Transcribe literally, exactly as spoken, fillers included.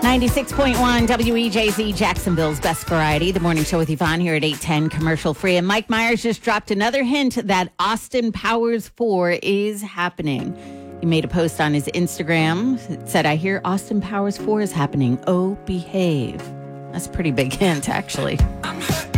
ninety-six point one W E J Z, Jacksonville's best variety. The morning show with Yvonne here at eight ten, commercial free. And Mike Myers just dropped another hint that Austin Powers four is happening. He made a post on his Instagram. It said, I hear Austin Powers four is happening. Oh, behave. That's a pretty big hint, actually.